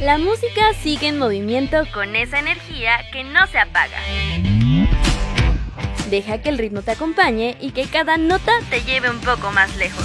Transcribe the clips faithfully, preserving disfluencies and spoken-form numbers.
La música sigue en movimiento con esa energía que no se apaga. Deja que el ritmo te acompañe y que cada nota te lleve un poco más lejos.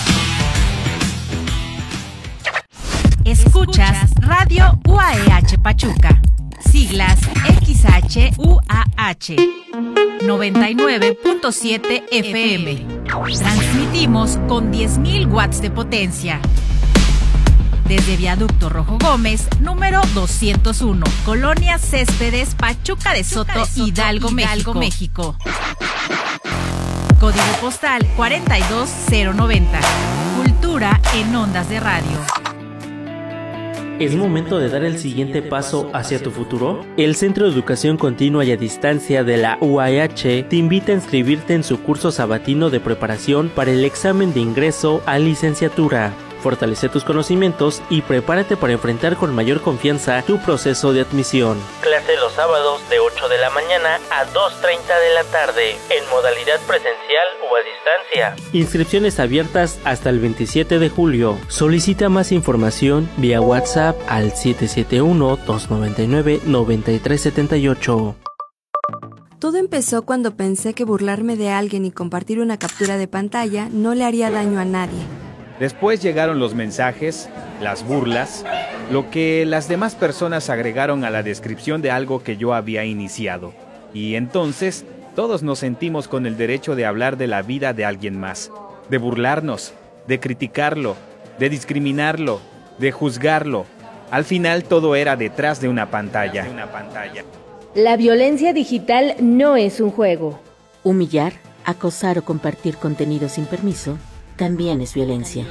Escuchas Radio U A E H Pachuca, siglas X H U A H, noventa y nueve punto siete F M. Transmitimos con diez mil watts de potencia. Desde Viaducto Rojo Gómez, número doscientos uno, Colonia Céspedes, Pachuca de Soto, Hidalgo, México. México. Código postal cuarenta y dos cero noventa. Cultura en ondas de radio. ¿Es momento de dar el siguiente paso hacia tu futuro? El Centro de Educación Continua y a Distancia de la U A E H te invita a inscribirte en su curso sabatino de preparación para el examen de ingreso a licenciatura. Fortalece tus conocimientos y prepárate para enfrentar con mayor confianza tu proceso de admisión. Clase los sábados de ocho de la mañana a dos treinta de la tarde, en modalidad presencial o a distancia. Inscripciones abiertas hasta el veintisiete de julio. Solicita más información vía WhatsApp al siete siete uno, dos nueve nueve, nueve tres siete ocho. Todo empezó cuando pensé que burlarme de alguien y compartir una captura de pantalla no le haría daño a nadie. Después llegaron los mensajes, las burlas, lo que las demás personas agregaron a la descripción de algo que yo había iniciado. Y entonces, todos nos sentimos con el derecho de hablar de la vida de alguien más, de burlarnos, de criticarlo, de discriminarlo, de juzgarlo. Al final todo era detrás de una pantalla. La violencia digital no es un juego. Humillar, acosar o compartir contenido sin permiso también es violencia.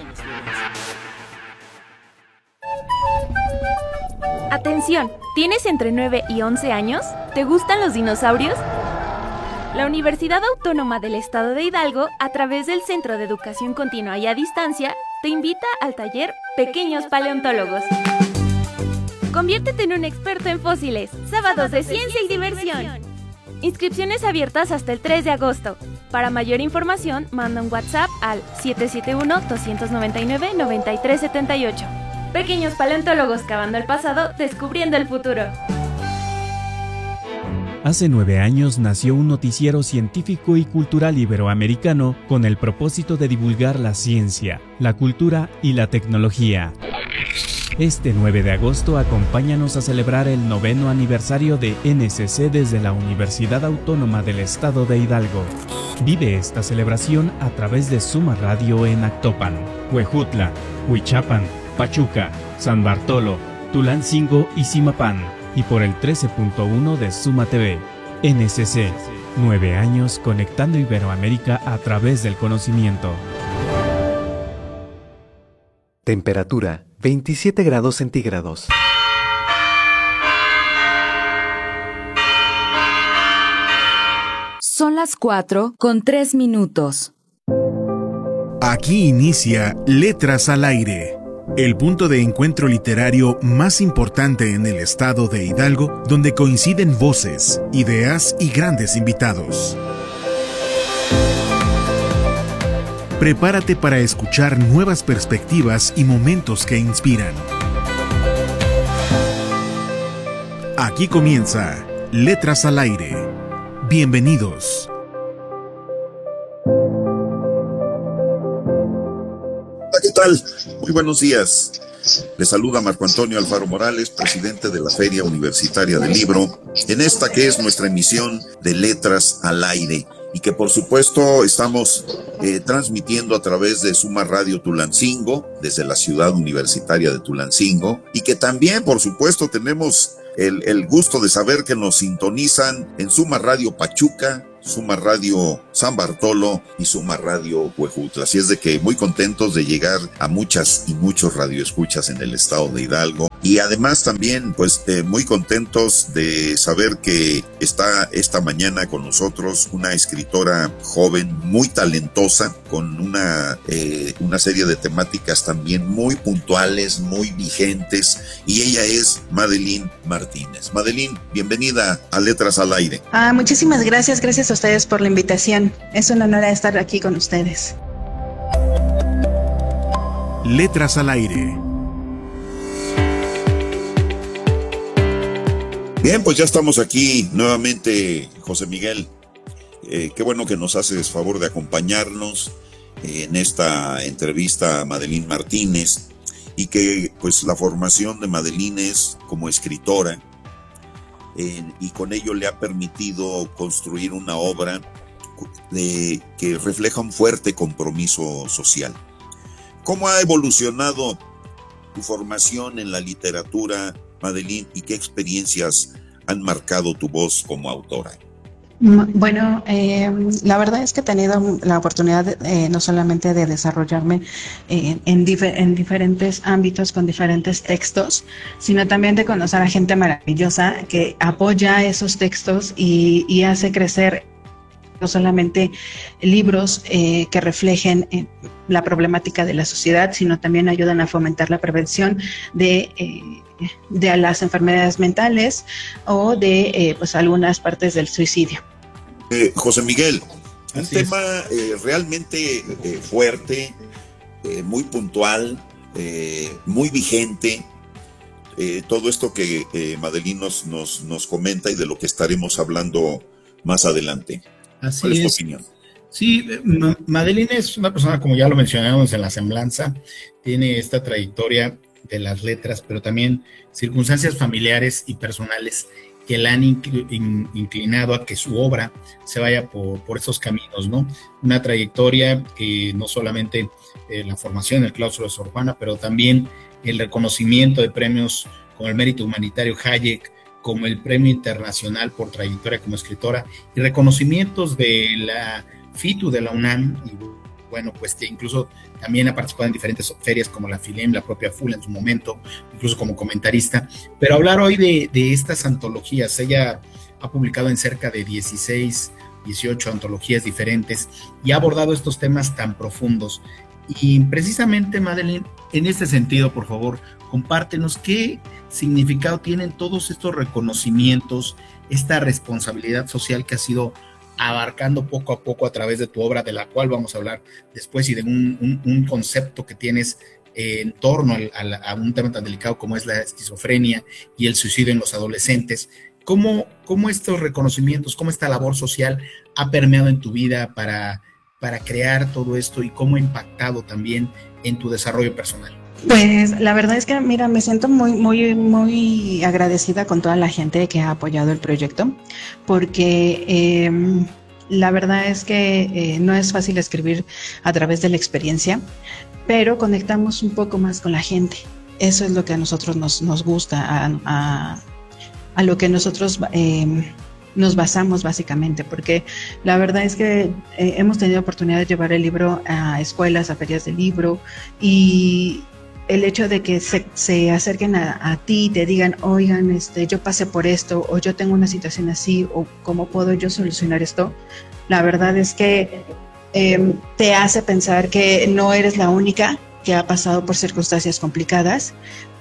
Atención, ¿tienes entre nueve y once años? ¿Te gustan los dinosaurios? La Universidad Autónoma del Estado de Hidalgo, a través del Centro de Educación Continua y a Distancia, te invita al taller Pequeños Paleontólogos. Conviértete en un experto en fósiles. Sábados de ciencia y diversión. Inscripciones abiertas hasta el tres de agosto. Para mayor información, manda un WhatsApp al siete siete uno, dos nueve nueve, nueve tres siete ocho. Pequeños Paleontólogos cavando el pasado, descubriendo el futuro. Hace nueve años nació un noticiero científico y cultural iberoamericano con el propósito de divulgar la ciencia, la cultura y la tecnología. Este nueve de agosto acompáñanos a celebrar el noveno aniversario de N C C desde la Universidad Autónoma del Estado de Hidalgo. Vive esta celebración a través de Suma Radio en Actopan, Huejutla, Huichapan, Pachuca, San Bartolo, Tulancingo y Zimapán, y por el trece punto uno de Suma T V. N C C, nueve años conectando Iberoamérica a través del conocimiento. Temperatura veintisiete grados centígrados. Son las cuatro con tres minutos. Aquí inicia Letras al Aire, el punto de encuentro literario más importante en el estado de Hidalgo, donde coinciden voces, ideas y grandes invitados. Prepárate para escuchar nuevas perspectivas y momentos que inspiran. Aquí comienza Letras al Aire. Bienvenidos. Hola, ¿qué tal? Muy buenos días. Les saluda Marco Antonio Alfaro Morales, presidente de la Feria Universitaria del Libro, en esta que es nuestra emisión de Letras al Aire, y que por supuesto estamos eh, transmitiendo a través de Suma Radio Tulancingo, desde la ciudad universitaria de Tulancingo, y que también por supuesto tenemos el, el gusto de saber que nos sintonizan en Suma Radio Pachuca, Suma Radio San Bartolo y Suma Radio Huejutla. Así es de que muy contentos de llegar a muchas y muchos radioescuchas en el estado de Hidalgo. Y además también pues eh, muy contentos de saber que está esta mañana con nosotros una escritora joven, muy talentosa, con una, eh, una serie de temáticas también muy puntuales, muy vigentes, y ella es Madeline Martínez. Madeline, bienvenida a Letras al Aire. Ah, muchísimas gracias, gracias a ustedes por la invitación. Es un honor estar aquí con ustedes. Letras al Aire. Bien, pues ya estamos aquí nuevamente, José Miguel. Eh, qué bueno que nos haces favor de acompañarnos en esta entrevista a Madeline Martínez, y que pues la formación de Madeline es como escritora, eh, y con ello le ha permitido construir una obra de, que refleja un fuerte compromiso social. ¿Cómo ha evolucionado tu formación en la literatura, Madeline, y qué experiencias han marcado tu voz como autora? Bueno, eh, la verdad es que he tenido la oportunidad de, eh, no solamente de desarrollarme eh, en, difer- en diferentes ámbitos con diferentes textos, sino también de conocer a gente maravillosa que apoya esos textos y, y hace crecer no solamente libros eh, que reflejen eh, la problemática de la sociedad, sino también ayudan a fomentar la prevención de... Eh, de las enfermedades mentales o de eh, pues algunas partes del suicidio. Eh, José Miguel, un Así tema eh, realmente eh, fuerte, eh, muy puntual, eh, muy vigente, eh, todo esto que eh, Madeline nos, nos, nos comenta y de lo que estaremos hablando más adelante. Así ¿Cuál es tu es. opinión? Sí, Ma- Madeline es una persona, como ya lo mencionamos en la semblanza, tiene esta trayectoria de las letras, pero también circunstancias familiares y personales que la han incl- in- inclinado a que su obra se vaya por, por esos caminos, ¿no? Una trayectoria que no solamente eh, la formación en el claustro de Sor Juana, pero también el reconocimiento de premios como el Mérito Humanitario Hayek, como el Premio Internacional por Trayectoria como Escritora, y reconocimientos de la FITU de la UNAM, y bueno, pues que incluso también ha participado en diferentes ferias como la FILEM, la propia F U L en su momento, incluso como comentarista. Pero hablar hoy de, de estas antologías, ella ha publicado en cerca de dieciséis, dieciocho antologías diferentes y ha abordado estos temas tan profundos. Y precisamente, Madeline, en este sentido, por favor, compártenos qué significado tienen todos estos reconocimientos, esta responsabilidad social que ha sido abarcando poco a poco a través de tu obra, de la cual vamos a hablar después, y de un, un, un concepto que tienes eh, en torno al, al, a un tema tan delicado como es la esquizofrenia y el suicidio en los adolescentes. ¿Cómo, cómo estos reconocimientos, cómo esta labor social ha permeado en tu vida para, para crear todo esto, y cómo ha impactado también en tu desarrollo personal? Pues la verdad es que, mira, me siento muy, muy, muy agradecida con toda la gente que ha apoyado el proyecto, porque eh, la verdad es que eh, no es fácil escribir a través de la experiencia, pero conectamos un poco más con la gente. Eso es lo que a nosotros nos, nos gusta, a, a, a lo que nosotros eh, nos basamos básicamente, porque la verdad es que eh, hemos tenido oportunidad de llevar el libro a escuelas, a ferias de libro, y el hecho de que se, se acerquen a, a ti y te digan, oigan, este, yo pasé por esto, o yo tengo una situación así, o cómo puedo yo solucionar esto, la verdad es que eh, te hace pensar que no eres la única que ha pasado por circunstancias complicadas,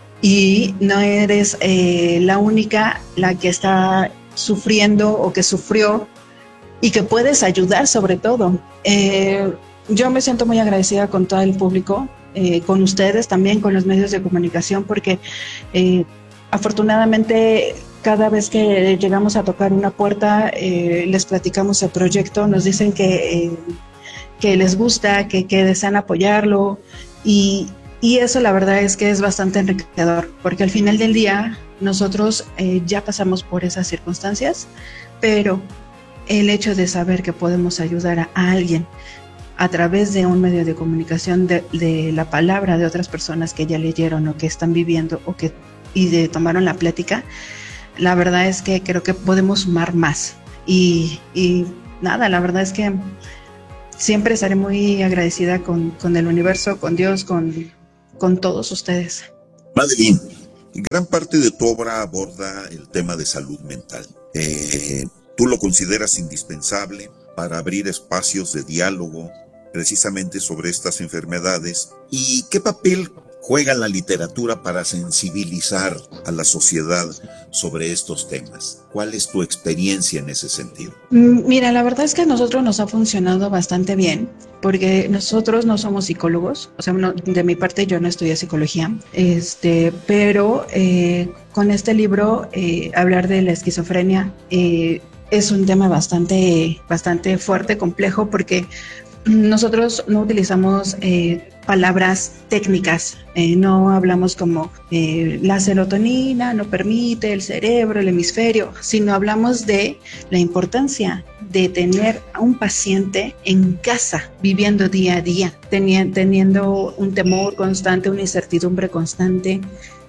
y no eres eh, la única la que está sufriendo o que sufrió, y que puedes ayudar sobre todo. Eh, yo me siento muy agradecida con todo el público, Eh, con ustedes también, con los medios de comunicación, porque eh, afortunadamente cada vez que llegamos a tocar una puerta, eh, les platicamos el proyecto, nos dicen que, eh, que les gusta, que, que desean apoyarlo, y, y eso la verdad es que es bastante enriquecedor, porque al final del día nosotros eh, ya pasamos por esas circunstancias, pero el hecho de saber que podemos ayudar a, a alguien a través de un medio de comunicación, de, de la palabra de otras personas que ya leyeron o que están viviendo o que y de tomaron la plática, la verdad es que creo que podemos sumar más. Y, y nada, la verdad es que siempre estaré muy agradecida con, con el universo, con Dios, con, con todos ustedes. Madeline, gran parte de tu obra aborda el tema de salud mental. Eh, ¿Tú lo consideras indispensable para abrir espacios de diálogo precisamente sobre estas enfermedades? ¿Y qué papel juega la literatura para sensibilizar a la sociedad sobre estos temas? ¿Cuál es tu experiencia en ese sentido? Mira, la verdad es que a nosotros nos ha funcionado bastante bien, porque nosotros no somos psicólogos, o sea, no, de mi parte yo no estudié psicología, este, pero eh, con este libro, eh, hablar de la esquizofrenia eh, es un tema bastante, bastante fuerte, complejo, porque nosotros no utilizamos eh, palabras técnicas, eh, no hablamos como eh, la serotonina no permite el cerebro, el hemisferio, sino hablamos de la importancia de tener a un paciente en casa, viviendo día a día, teni- teniendo un temor constante, una incertidumbre constante,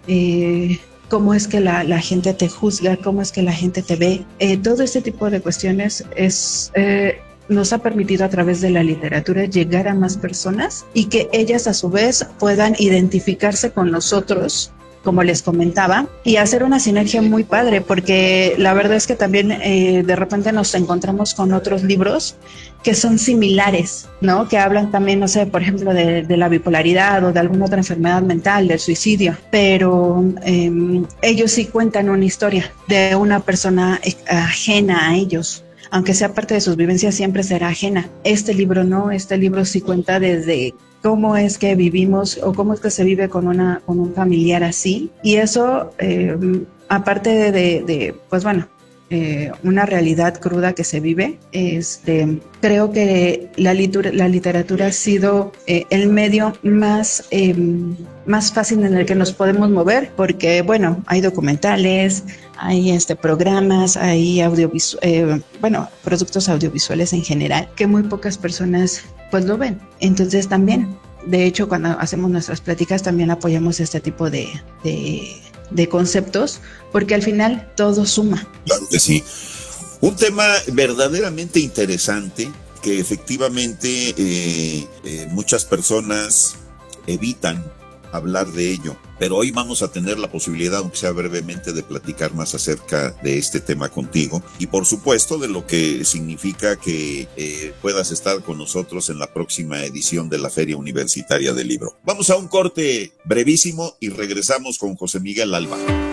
eh, cómo es que la, la gente te juzga, cómo es que la gente te ve, eh, todo este tipo de cuestiones es... Eh, nos ha permitido a través de la literatura llegar a más personas y que ellas a su vez puedan identificarse con nosotros, como les comentaba, y hacer una sinergia muy padre, porque la verdad es que también eh, de repente nos encontramos con otros libros que son similares, ¿no? Que hablan también, no sé, por ejemplo, de, de la bipolaridad o de alguna otra enfermedad mental, del suicidio, pero eh, ellos sí cuentan una historia de una persona ajena a ellos. Aunque sea parte de sus vivencias, siempre será ajena. Este libro no, este libro sí cuenta desde cómo es que vivimos o cómo es que se vive con una con un familiar así. Y eso, eh, aparte de, de, de, pues bueno, eh, una realidad cruda que se vive, este, creo que la, litur- la literatura ha sido eh, el medio más, eh, más fácil en el que nos podemos mover, porque, bueno, hay documentales, hay este, programas, hay audiovisu- eh, bueno, productos audiovisuales en general, que muy pocas personas pues lo ven. Entonces también, de hecho, cuando hacemos nuestras pláticas también apoyamos este tipo de, de, de conceptos, porque al final todo suma. Claro que sí. Un tema verdaderamente interesante que efectivamente eh, eh, muchas personas evitan hablar de ello, pero hoy vamos a tener la posibilidad, aunque sea brevemente, de platicar más acerca de este tema contigo y por supuesto de lo que significa que eh, puedas estar con nosotros en la próxima edición de la Feria Universitaria del Libro. Vamos a un corte brevísimo y regresamos con José Miguel Alba.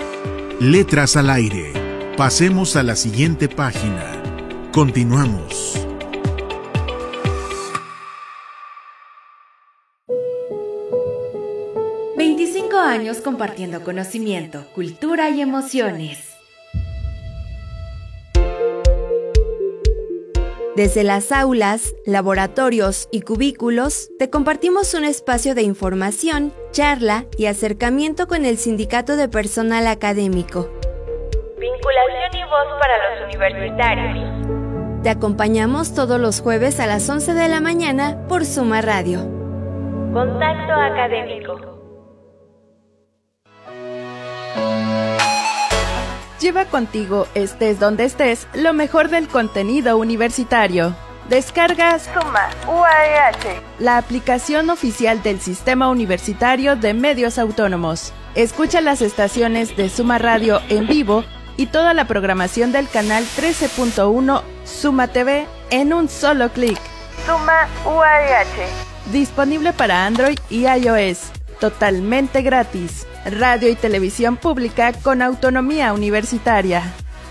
Letras al aire. Pasemos a la siguiente página. Continuamos. veinticinco años compartiendo conocimiento, cultura y emociones. Desde las aulas, laboratorios y cubículos, te compartimos un espacio de información, charla y acercamiento con el Sindicato de Personal Académico. Vinculación y voz para los universitarios. Te acompañamos todos los jueves a las once de la mañana por Suma Radio. Contacto académico. Lleva contigo, estés donde estés, lo mejor del contenido universitario. Descargas Suma U A E H, la aplicación oficial del Sistema Universitario de Medios Autónomos. Escucha las estaciones de Suma Radio en vivo y toda la programación del canal trece punto uno Suma T V en un solo clic. Suma U A E H. Disponible para Android y iOS. Totalmente gratis. Radio y televisión pública con autonomía universitaria.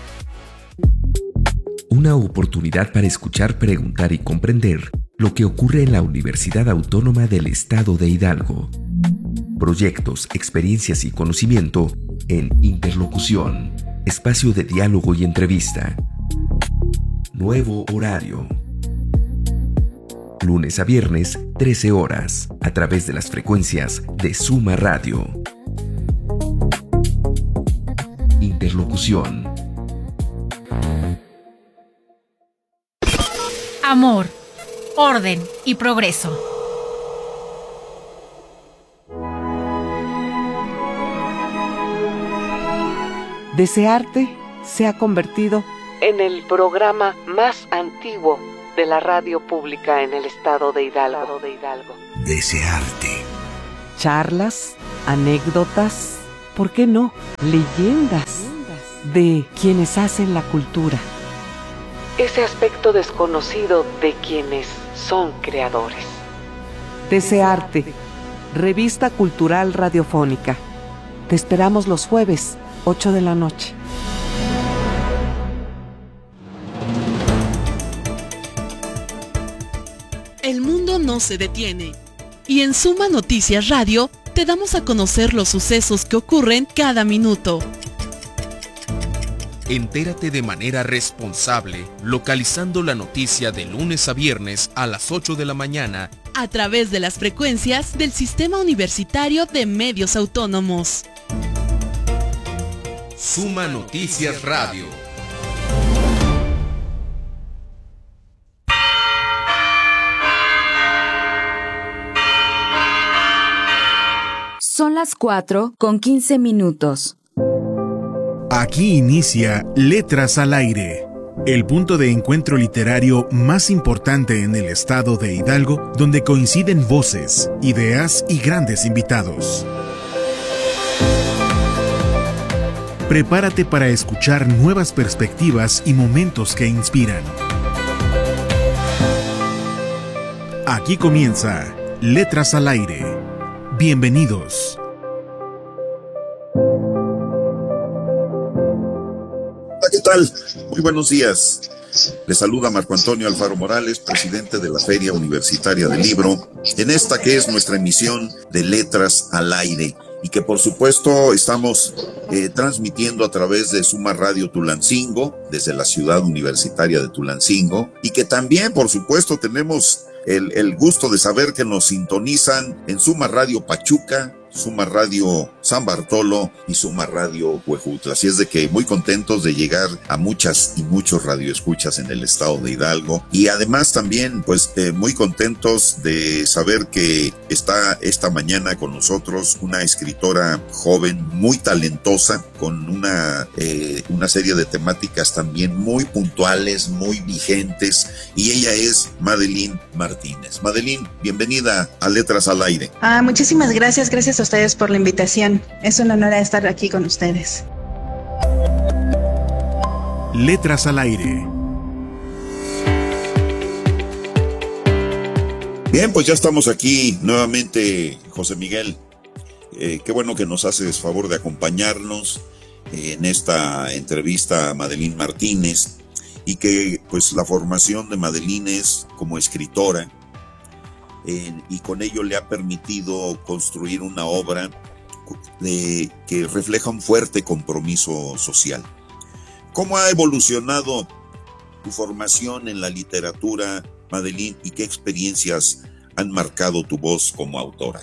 Una oportunidad para escuchar, preguntar y comprender lo que ocurre en la Universidad Autónoma del Estado de Hidalgo. Proyectos, experiencias y conocimiento en Interlocución. Espacio de diálogo y entrevista. Nuevo horario. Lunes a viernes, trece horas, a través de las frecuencias de Suma Radio. Interlocución. Amor, orden y progreso. Desearte se ha convertido en el programa más antiguo de la radio pública en el estado de Hidalgo. Desearte. Charlas, anécdotas, ¿por qué no? Leyendas de quienes hacen la cultura. Ese aspecto desconocido de quienes son creadores. Desearte. Revista Cultural Radiofónica. Te esperamos los jueves, ocho de la noche. El mundo no se detiene. Y en Suma Noticias Radio te damos a conocer los sucesos que ocurren cada minuto. Entérate de manera responsable, localizando la noticia de lunes a viernes a las ocho de la mañana a través de las frecuencias del Sistema Universitario de Medios Autónomos. Suma Noticias Radio. Son las cuatro con quince minutos. Aquí inicia Letras al Aire, el punto de encuentro literario más importante en el estado de Hidalgo, donde coinciden voces, ideas y grandes invitados. Prepárate para escuchar nuevas perspectivas y momentos que inspiran. Aquí comienza Letras al Aire. Bienvenidos. Hola, ¿qué tal? Muy buenos días. Les saluda Marco Antonio Alfaro Morales, presidente de la Feria Universitaria del Libro, en esta que es nuestra emisión de Letras al Aire, y que por supuesto estamos eh, transmitiendo a través de Suma Radio Tulancingo, desde la ciudad universitaria de Tulancingo, y que también por supuesto tenemos el, el gusto de saber que nos sintonizan en Suma Radio Pachuca, Suma Radio San Bartolo y Suma Radio Huejutla. Así es de que muy contentos de llegar a muchas y muchos radioescuchas en el estado de Hidalgo, y además también pues eh, muy contentos de saber que está esta mañana con nosotros una escritora joven muy talentosa, con una, eh, una serie de temáticas también muy puntuales, muy vigentes, y ella es Madeline Martínez. Madeline, bienvenida a Letras al Aire. Ah, muchísimas gracias, gracias a ustedes por la invitación. Es un honor estar aquí con ustedes. Letras al Aire. Bien, pues ya estamos aquí nuevamente, José Miguel. Eh, qué bueno que nos haces favor de acompañarnos eh, en esta entrevista a Madeline Martínez, y que pues la formación de Madeline es como escritora, eh, y con ello le ha permitido construir una obra de, que refleja un fuerte compromiso social. ¿Cómo ha evolucionado tu formación en la literatura, Madeline, y qué experiencias han marcado tu voz como autora?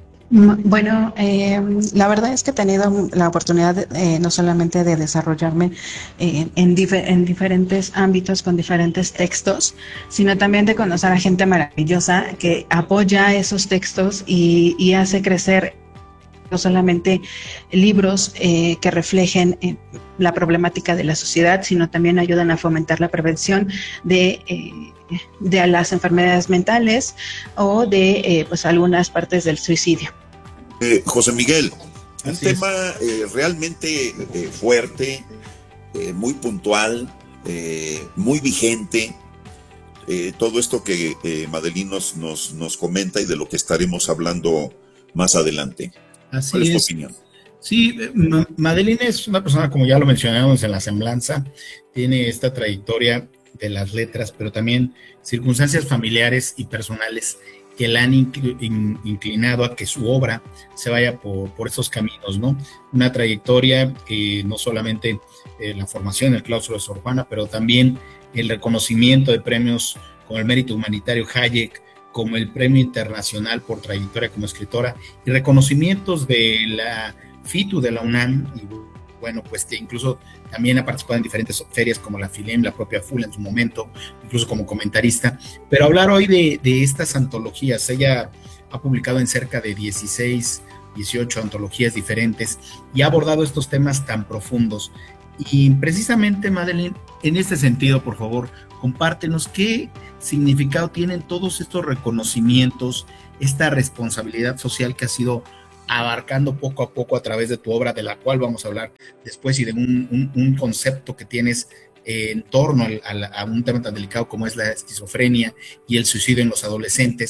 Bueno, eh, la verdad es que he tenido la oportunidad de, eh, no solamente de desarrollarme eh, en, difer- en diferentes ámbitos con diferentes textos, sino también de conocer a gente maravillosa que apoya esos textos y, y hace crecer no solamente libros eh, que reflejen eh, la problemática de la sociedad, sino también ayudan a fomentar la prevención de eh, de las enfermedades mentales o de eh, pues algunas partes del suicidio. Eh, José Miguel, un Así tema eh, realmente eh, fuerte, eh, muy puntual, eh, muy vigente. Eh, todo esto que eh, Madeline nos, nos, nos comenta y de lo que estaremos hablando más adelante. Así ¿Cuál es tu es. opinión? Sí, Ma- Madeline es una persona, como ya lo mencionamos en la semblanza, tiene esta trayectoria de las letras, pero también circunstancias familiares y personales que la han incl- in- inclinado a que su obra se vaya por, por esos caminos, ¿no? Una trayectoria que no solamente eh, la formación en el claustro de Sor Juana, pero también el reconocimiento de premios como el Mérito Humanitario Hayek, como el Premio Internacional por Trayectoria como Escritora, y reconocimientos de la FITU de la UNAM, y bueno, pues que incluso también ha participado en diferentes ferias como la FILEM, la propia F U L en su momento, incluso como comentarista. Pero hablar hoy de, de estas antologías, ella ha publicado en cerca de dieciséis, dieciocho antologías diferentes y ha abordado estos temas tan profundos. Y precisamente, Madeline, en este sentido, por favor, compártenos qué significado tienen todos estos reconocimientos, esta responsabilidad social que ha sido abarcando poco a poco a través de tu obra, de la cual vamos a hablar después, y de un, un, un concepto que tienes eh, en torno al, al, a un tema tan delicado como es la esquizofrenia y el suicidio en los adolescentes.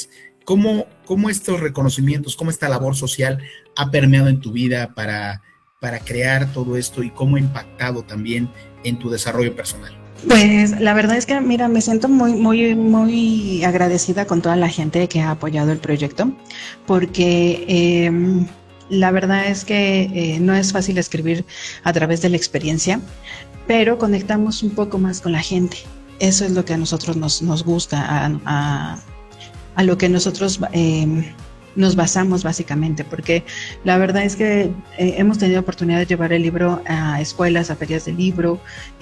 ¿cómo, cómo estos reconocimientos, cómo esta labor social ha permeado en tu vida para, para crear todo esto y cómo ha impactado también en tu desarrollo personal? Pues la verdad es que, mira, me siento muy, muy, muy agradecida con toda la gente que ha apoyado el proyecto, porque eh, la verdad es que eh, no es fácil escribir a través de la experiencia, pero conectamos un poco más con la gente. Eso es lo que a nosotros nos, nos gusta, a, a, a lo que nosotros eh, nos basamos básicamente, porque la verdad es que eh, hemos tenido oportunidad de llevar el libro a escuelas, a ferias de libro,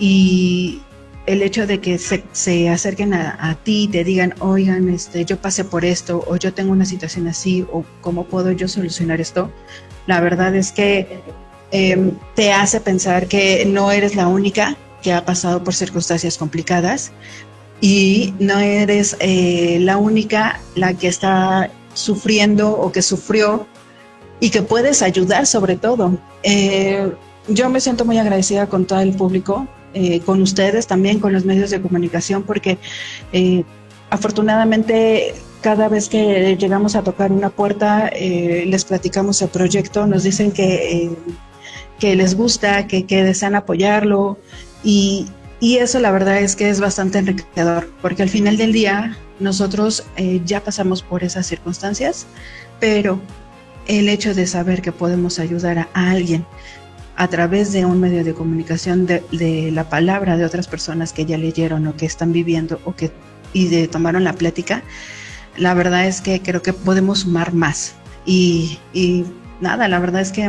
y el hecho de que se, se acerquen a, a ti y te digan, oigan, este, yo pasé por esto, o yo tengo una situación así, o cómo puedo yo solucionar esto, la verdad es que eh, te hace pensar que no eres la única que ha pasado por circunstancias complicadas y no eres eh, la única la que está sufriendo o que sufrió y que puedes ayudar sobre todo. Eh, yo me siento muy agradecida con todo el público, Eh, con ustedes también, con los medios de comunicación, porque eh, afortunadamente cada vez que llegamos a tocar una puerta, eh, les platicamos el proyecto, nos dicen que, eh, que les gusta, que, que desean apoyarlo, y, y eso la verdad es que es bastante enriquecedor, porque al final del día nosotros eh, ya pasamos por esas circunstancias, pero el hecho de saber que podemos ayudar a, a alguien a través de un medio de comunicación, de, de la palabra de otras personas que ya leyeron o que están viviendo o que y de tomaron la plática, la verdad es que creo que podemos sumar más. Y, y nada, la verdad es que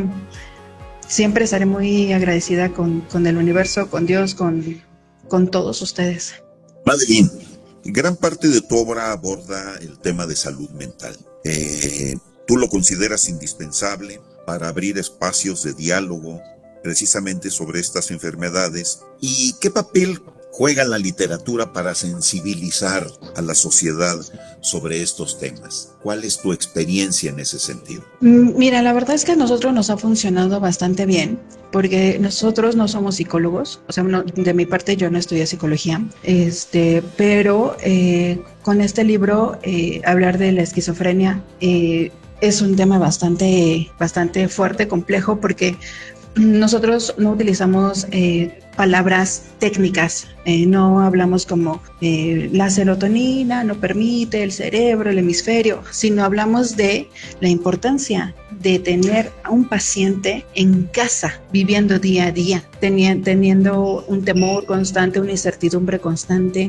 siempre estaré muy agradecida con, con el universo, con Dios, con, con todos ustedes. Madeline, gran parte de tu obra aborda el tema de salud mental. Eh, ¿Tú lo consideras indispensable para abrir espacios de diálogo precisamente sobre estas enfermedades? ¿Y qué papel juega la literatura para sensibilizar a la sociedad sobre estos temas? ¿Cuál es tu experiencia en ese sentido? Mira, la verdad es que a nosotros nos ha funcionado bastante bien, porque nosotros no somos psicólogos, o sea, no, de mi parte yo no estudié psicología, este, pero eh, con este libro, eh, hablar de la esquizofrenia, eh, es un tema bastante, bastante fuerte, complejo, porque nosotros no utilizamos eh, palabras técnicas, eh, no hablamos como eh, la serotonina no permite el cerebro, el hemisferio, sino hablamos de la importancia de tener a un paciente en casa, viviendo día a día, teni- teniendo un temor constante, una incertidumbre constante,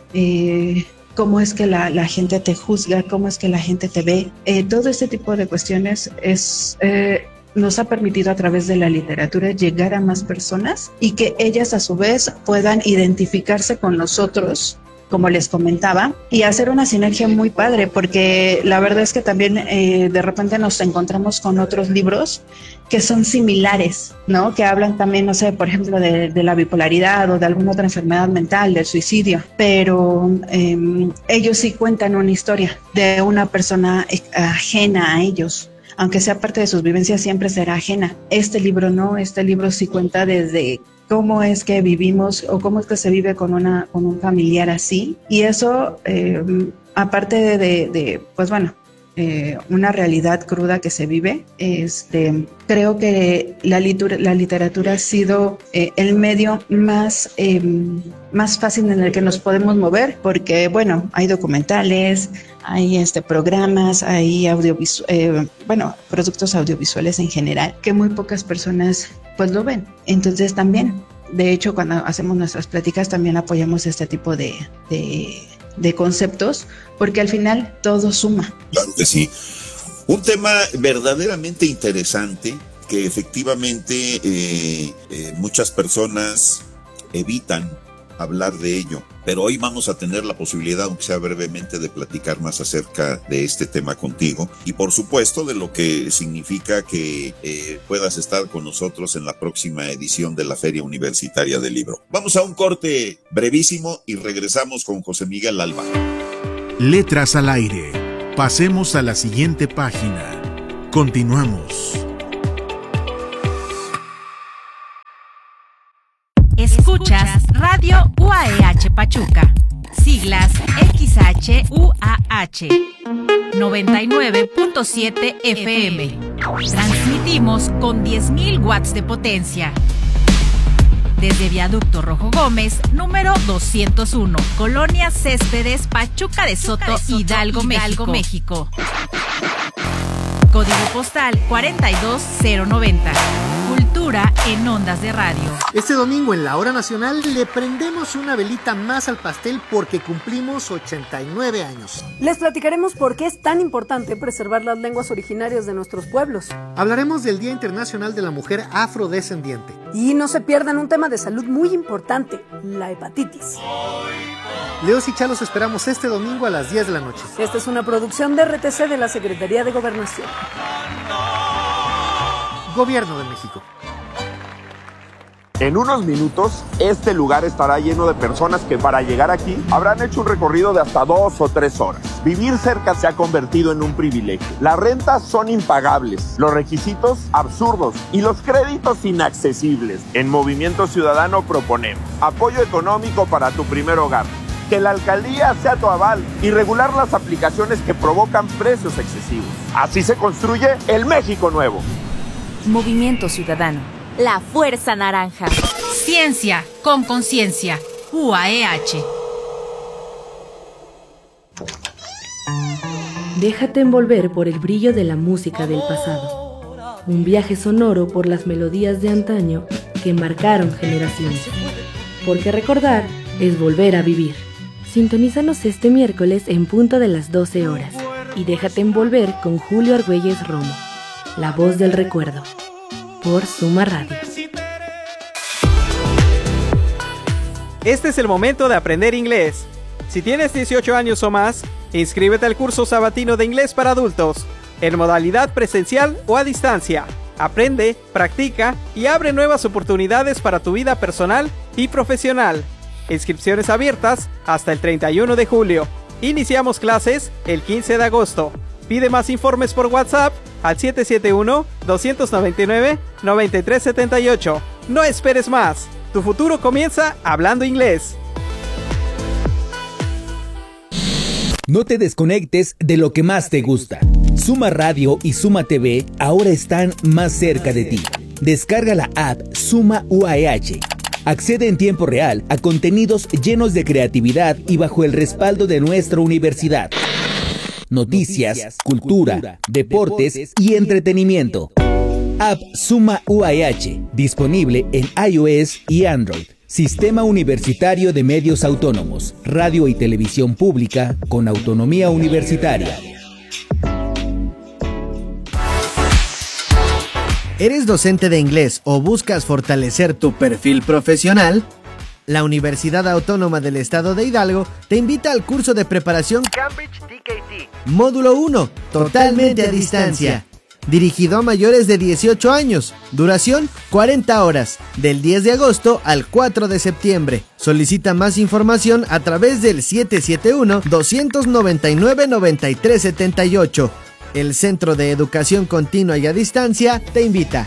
eh, cómo es que la, la gente te juzga, cómo es que la gente te ve. Eh, todo este tipo de cuestiones es, eh, nos ha permitido a través de la literatura llegar a más personas y que ellas a su vez puedan identificarse con nosotros, como les comentaba, y hacer una sinergia muy padre, porque la verdad es que también eh, de repente nos encontramos con otros libros que son similares, ¿no? Que hablan también, no sé, por ejemplo, de, de la bipolaridad o de alguna otra enfermedad mental, del suicidio, pero eh, ellos sí cuentan una historia de una persona ajena a ellos. Aunque sea parte de sus vivencias, siempre será ajena. Este libro no, este libro sí cuenta desde cómo es que vivimos o cómo es que se vive con, una, con un familiar así. Y eso, eh, aparte de, de, de, pues bueno, eh, una realidad cruda que se vive, este, creo que la, litur- la literatura ha sido eh, el medio más, eh, más fácil en el que nos podemos mover, porque bueno, hay documentales, hay este, programas, hay audiovisu- eh, bueno, productos audiovisuales en general, que muy pocas personas pues lo ven. Entonces también, de hecho, cuando hacemos nuestras pláticas también apoyamos este tipo de, de, de conceptos, porque al final todo suma. Claro que sí. Un tema verdaderamente interesante que efectivamente eh, eh, muchas personas evitan hablar de ello, pero hoy vamos a tener la posibilidad, aunque sea brevemente, de platicar más acerca de este tema contigo y por supuesto de lo que significa que eh, puedas estar con nosotros en la próxima edición de la Feria Universitaria del Libro. Vamos a un corte brevísimo y regresamos con José Miguel Alba. Letras al aire. Pasemos a la siguiente página. Continuamos. Escuchas Radio U A E H Pachuca. Siglas X H U A H. noventa y nueve punto siete F M. Transmitimos con diez mil watts de potencia. Desde Viaducto Rojo Gómez, número doscientos uno, Colonia Céspedes, Pachuca de Soto, Hidalgo, México. México. Código postal cuarenta y dos cero noventa. Cultura en ondas de radio. Este domingo en la Hora Nacional le prendemos una velita más al pastel porque cumplimos ochenta y nueve años. Les platicaremos por qué es tan importante preservar las lenguas originarias de nuestros pueblos. Hablaremos del Día Internacional de la Mujer Afrodescendiente. Y no se pierdan un tema de salud muy importante, la hepatitis. Leos y Chalos esperamos este domingo a las diez de la noche. Esta es una producción de R T C de la Secretaría de Gobernación. Gobierno de México. En unos minutos, este lugar estará lleno de personas que para llegar aquí habrán hecho un recorrido de hasta dos o tres horas. Vivir cerca se ha convertido en un privilegio. Las rentas son impagables, los requisitos absurdos y los créditos inaccesibles. En Movimiento Ciudadano proponemos apoyo económico para tu primer hogar, que la alcaldía sea tu aval y regular las aplicaciones que provocan precios excesivos. Así se construye el México nuevo. Movimiento Ciudadano. La Fuerza Naranja. Ciencia con conciencia. U A E H. Déjate envolver por el brillo de la música del pasado. Un viaje sonoro por las melodías de antaño que marcaron generaciones. Porque recordar es volver a vivir. Sintonízanos este miércoles en punto de las doce horas. Y déjate envolver con Julio Argüelles Romo. La voz del recuerdo. Por Suma Radio. Este es el momento de aprender inglés. Si tienes dieciocho años o más, inscríbete al curso sabatino de inglés para adultos, en modalidad presencial o a distancia. Aprende, practica y abre nuevas oportunidades para tu vida personal y profesional. Inscripciones abiertas hasta el treinta y uno de julio. Iniciamos clases el quince de agosto. Pide más informes por WhatsApp al siete siete uno, dos nueve nueve, nueve tres siete ocho. No esperes más. Tu futuro comienza hablando inglés. No te desconectes de lo que más te gusta. Suma Radio y Suma T V ahora están más cerca de ti. Descarga la app Suma U A E H. Accede en tiempo real a contenidos llenos de creatividad y bajo el respaldo de nuestra universidad. Noticias, cultura, deportes y entretenimiento. App Suma U A E H, disponible en iOS y Android. Sistema Universitario de Medios Autónomos, radio y televisión pública con autonomía universitaria. ¿Eres docente de inglés o buscas fortalecer tu perfil profesional? La Universidad Autónoma del Estado de Hidalgo te invita al curso de preparación Cambridge T K T. Módulo uno, totalmente a distancia. Dirigido a mayores de dieciocho años. Duración cuarenta horas, del diez de agosto al cuatro de septiembre. Solicita más información a través del siete siete uno, dos nueve nueve, nueve tres siete ocho. El Centro de Educación Continua y a Distancia te invita.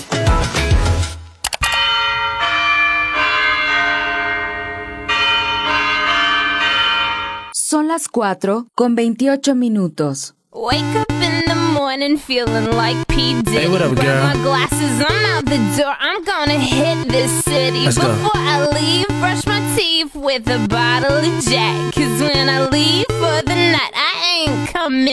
Son las cuatro con veintiocho minutos. Wake up in the morning feeling like P. Diddy. Hey, what up, girl? Grab my glasses, I'm out the door. I'm gonna hit this city. Let's go. Before I leave, brush my teeth with a bottle of Jack. Cause when I leave for the night, I ain't coming